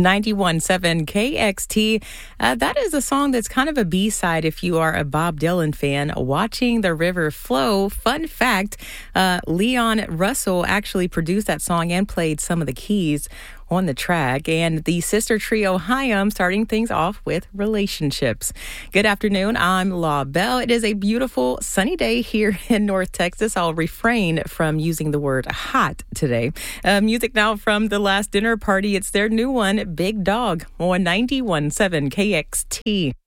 91.7 KXT. That is a song that's kind of a B-side if you are a Bob Dylan fan. Watching the River Flow. Fun fact, Leon Russell actually produced that song and played some of the keys on the track, and the sister trio Haim starting things off with Relationships. Good afternoon, I'm La Belle. It is a beautiful sunny day here in North Texas. I'll refrain from using the word hot today. Music now from The Last Dinner Party. It's their new one, Big Dog, on 91.7 KXT.